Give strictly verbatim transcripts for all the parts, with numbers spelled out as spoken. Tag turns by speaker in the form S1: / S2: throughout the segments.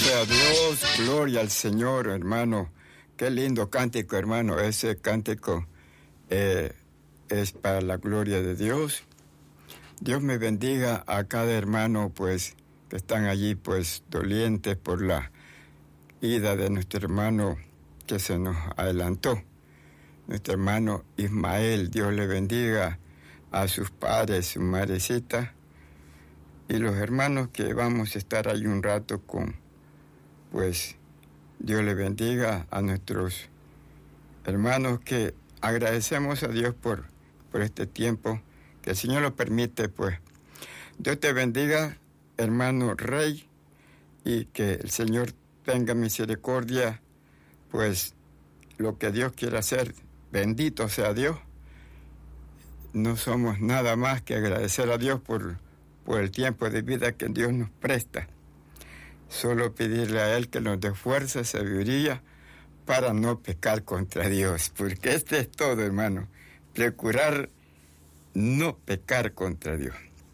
S1: Gloria a Dios, gloria al Señor, hermano. Qué lindo cántico, hermano. Ese cántico eh, es para la gloria de Dios. Dios me bendiga a cada hermano, pues, que están allí, pues, dolientes por la ida de nuestro hermano que se nos adelantó. Nuestro hermano Ismael, Dios le bendiga a sus padres, su madrecita, y los hermanos que vamos a estar ahí un rato con, pues, Dios le bendiga a nuestros hermanos que agradecemos a Dios por, por este tiempo, que el Señor lo permite, pues. Dios te bendiga, hermano Rey, y que el Señor tenga misericordia, pues, lo que Dios quiere hacer, bendito sea Dios. No somos nada más que agradecer a Dios por, por el tiempo de vida que Dios nos presta. Solo pedirle a Él que nos dé fuerza, sabiduría, para no pecar contra Dios. Porque este es todo, hermano. Procurar no pecar contra Dios.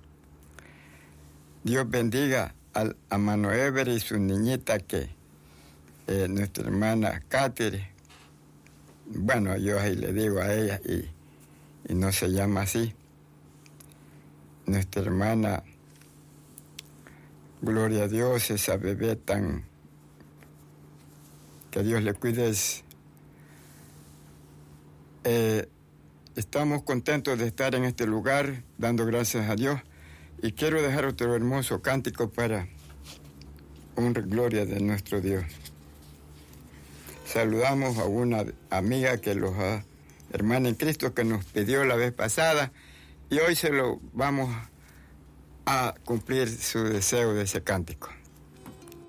S1: Dios bendiga a, a Mano Ever y su niñita, que eh, nuestra hermana Cátere. Bueno, yo ahí le digo a ella, y, y no se llama así. Nuestra hermana, gloria a Dios, esa bebé tan, que Dios le cuide. Eh, estamos contentos de estar en este lugar, dando gracias a Dios, y quiero dejar otro hermoso cántico para honra y gloria de nuestro Dios. Saludamos a una amiga que los uh, hermanos en Cristo que nos pidió la vez pasada, y hoy se lo vamos a cumplir su deseo de ese cántico.